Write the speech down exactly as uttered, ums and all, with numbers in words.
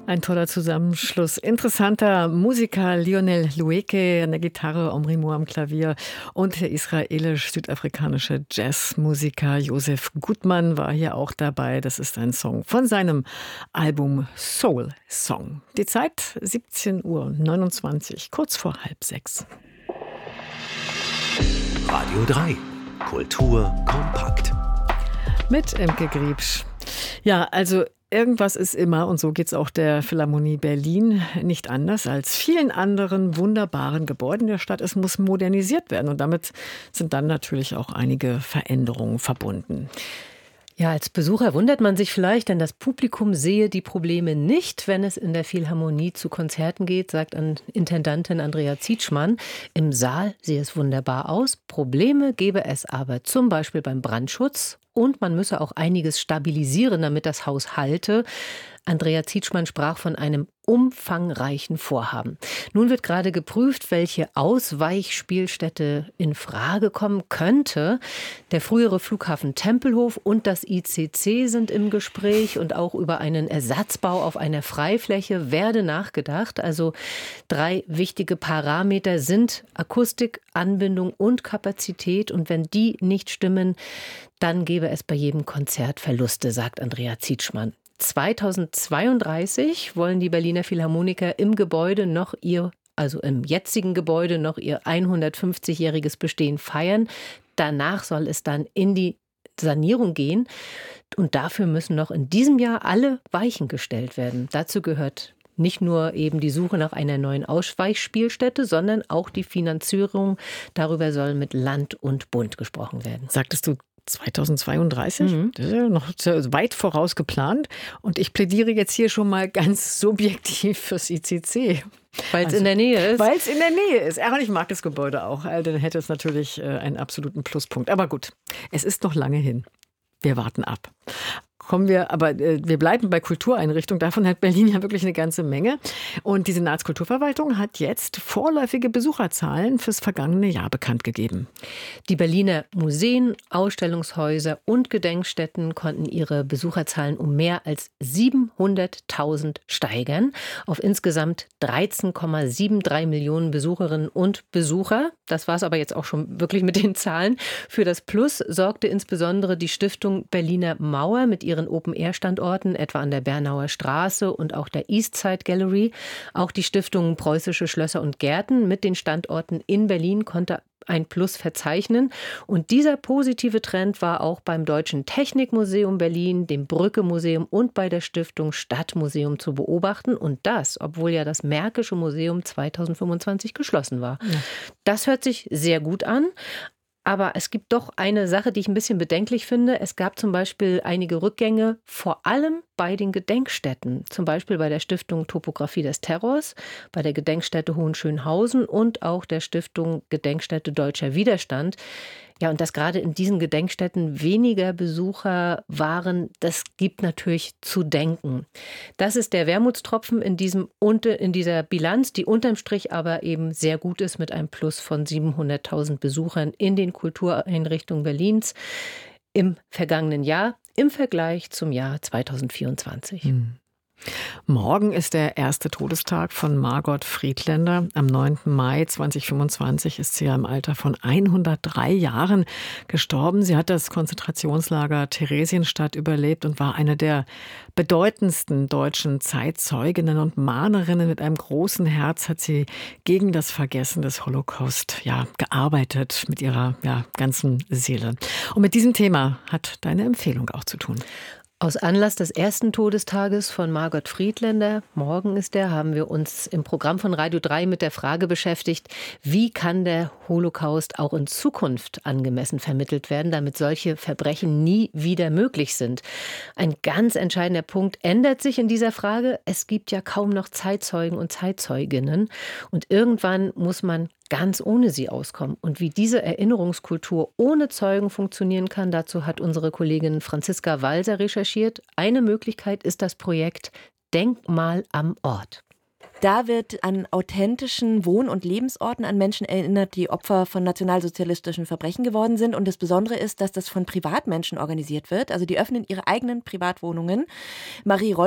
Ein toller Zusammenschluss. Interessanter Musiker Lionel Loueke an der Gitarre, Omri Moore am Klavier und der israelisch-südafrikanische Jazzmusiker Josef Gutmann war hier auch dabei. Das ist ein Song von seinem Album Soul Song. Die Zeit siebzehn Uhr neunundzwanzig, kurz vor halb sechs. Radio drei. Kultur kompakt. Mit Imke Griebsch. Ja, also irgendwas ist immer, und so geht es auch der Philharmonie Berlin nicht anders als vielen anderen wunderbaren Gebäuden der Stadt. Es muss modernisiert werden und damit sind dann natürlich auch einige Veränderungen verbunden. Ja, als Besucher wundert man sich vielleicht, denn das Publikum sehe die Probleme nicht, wenn es in der Philharmonie zu Konzerten geht, sagt Intendantin Andrea Zietschmann. Im Saal sehe es wunderbar aus. Probleme gebe es aber zum Beispiel beim Brandschutz. Und man müsse auch einiges stabilisieren, damit das Haus halte. Andrea Zietschmann sprach von einem umfangreichen Vorhaben. Nun wird gerade geprüft, welche Ausweichspielstätte in Frage kommen könnte. Der frühere Flughafen Tempelhof und das I C C sind im Gespräch und auch über einen Ersatzbau auf einer Freifläche werde nachgedacht. Also drei wichtige Parameter sind Akustik, Anbindung und Kapazität. Und wenn die nicht stimmen, dann gäbe es bei jedem Konzert Verluste, sagt Andrea Zietschmann. zweitausendzweiunddreißig wollen die Berliner Philharmoniker im Gebäude noch ihr, also im jetzigen Gebäude noch ihr hundertfünfzigjähriges Bestehen feiern. Danach soll es dann in die Sanierung gehen. Und dafür müssen noch in diesem Jahr alle Weichen gestellt werden. Dazu gehört nicht nur eben die Suche nach einer neuen Ausweichspielstätte, sondern auch die Finanzierung. Darüber soll mit Land und Bund gesprochen werden. Sagtest du zweitausendzweiunddreißig? Mhm. Das ist ja noch weit voraus geplant. Und ich plädiere jetzt hier schon mal ganz subjektiv fürs I C C. Weil es also, in der Nähe ist. Weil es in der Nähe ist. Ja, und ich mag das Gebäude auch. Dann hätte es natürlich einen absoluten Pluspunkt. Aber gut, es ist noch lange hin. Wir warten ab. Kommen wir, aber äh, wir bleiben bei Kultureinrichtungen. Davon hat Berlin ja wirklich eine ganze Menge. Und die Senatskulturverwaltung hat jetzt vorläufige Besucherzahlen fürs vergangene Jahr bekannt gegeben. Die Berliner Museen, Ausstellungshäuser und Gedenkstätten konnten ihre Besucherzahlen um mehr als siebenhunderttausend steigern. Auf insgesamt dreizehn Komma dreiundsiebzig Millionen Besucherinnen und Besucher. Das war es aber jetzt auch schon wirklich mit den Zahlen. Für das Plus sorgte insbesondere die Stiftung Berliner Mauer mit ihren Open-Air-Standorten, etwa an der Bernauer Straße und auch der Eastside Gallery. Auch die Stiftung Preußische Schlösser und Gärten mit den Standorten in Berlin konnte ein Plus verzeichnen. Und dieser positive Trend war auch beim Deutschen Technikmuseum Berlin, dem Brücke-Museum und bei der Stiftung Stadtmuseum zu beobachten. Und das, obwohl ja das Märkische Museum zweitausendfünfundzwanzig geschlossen war. Ja. Das hört sich sehr gut an. Aber es gibt doch eine Sache, die ich ein bisschen bedenklich finde. Es gab zum Beispiel einige Rückgänge, vor allem bei den Gedenkstätten. Zum Beispiel bei der Stiftung Topographie des Terrors, bei der Gedenkstätte Hohenschönhausen und auch der Stiftung Gedenkstätte Deutscher Widerstand. Ja, und dass gerade in diesen Gedenkstätten weniger Besucher waren, das gibt natürlich zu denken. Das ist der Wermutstropfen in diesem in dieser Bilanz, die unterm Strich aber eben sehr gut ist mit einem Plus von siebenhunderttausend Besuchern in den Kultureinrichtungen Berlins im vergangenen Jahr im Vergleich zum Jahr zweitausendvierundzwanzig. Hm. Morgen ist der erste Todestag von Margot Friedländer. Am neunten Mai zweitausendfünfundzwanzig ist sie ja im Alter von hundertdrei Jahren gestorben. Sie hat das Konzentrationslager Theresienstadt überlebt und war eine der bedeutendsten deutschen Zeitzeuginnen und Mahnerinnen. Mit einem großen Herz hat sie gegen das Vergessen des Holocaust ja, gearbeitet, mit ihrer ja, ganzen Seele. Und mit diesem Thema hat deine Empfehlung auch zu tun. Aus Anlass des ersten Todestages von Margot Friedländer, morgen ist der, haben wir uns im Programm von Radio drei mit der Frage beschäftigt, wie kann der Holocaust auch in Zukunft angemessen vermittelt werden, damit solche Verbrechen nie wieder möglich sind. Ein ganz entscheidender Punkt ändert sich in dieser Frage. Es gibt ja kaum noch Zeitzeugen und Zeitzeuginnen und irgendwann muss man ganz ohne sie auskommen. Und wie diese Erinnerungskultur ohne Zeugen funktionieren kann, dazu hat unsere Kollegin Franziska Walser recherchiert. Eine Möglichkeit ist das Projekt Denkmal am Ort. Da wird an authentischen Wohn- und Lebensorten an Menschen erinnert, die Opfer von nationalsozialistischen Verbrechen geworden sind. Und das Besondere ist, dass das von Privatmenschen organisiert wird. Also die öffnen ihre eigenen Privatwohnungen. Marie